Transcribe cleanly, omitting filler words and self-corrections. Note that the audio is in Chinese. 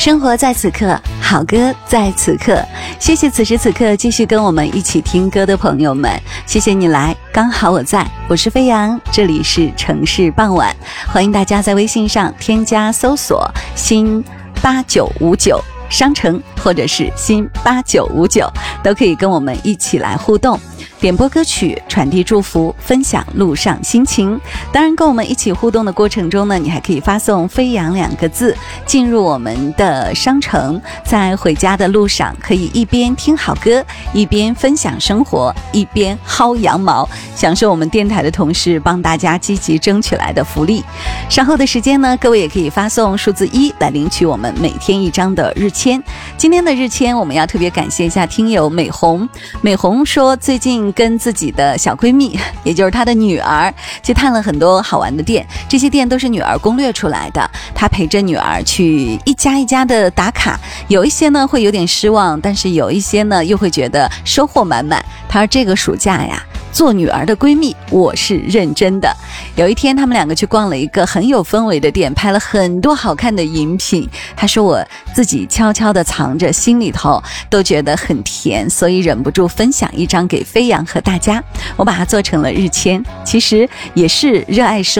生活在此刻，好歌在此刻。谢谢此时此刻继续跟我们一起听歌的朋友们，谢谢你来，刚好我在，我是飞扬，这里是城市傍晚，欢迎大家在微信上添加搜索新8959商城或者是新8959，都可以跟我们一起来互动，点播歌曲，传递祝福，分享路上心情。当然跟我们一起互动的过程中呢，你还可以发送飞扬2个字进入我们的商城，在回家的路上可以一边听好歌，一边分享生活，一边薅羊毛，享受我们电台的同事帮大家积极争取来的福利。稍后的时间呢，各位也可以发送数字1来领取我们每天一张的日签。今天的日签我们要特别感谢一下听友美红。美红说最近跟自己的小闺蜜，也就是她的女儿，去探了很多好玩的店，这些店都是女儿攻略出来的，她陪着女儿去一家一家的打卡，有一些呢会有点失望，但是有一些呢又会觉得收获满满。她说这个暑假呀，做女儿的闺蜜我是认真的。有一天他们两个去逛了一个很有氛围的店，拍了很多好看的饮品，她说我自己悄悄地藏着，心里头都觉得很甜，所以忍不住分享一张给飞扬和大家，我把它做成了日签，其实也是热爱生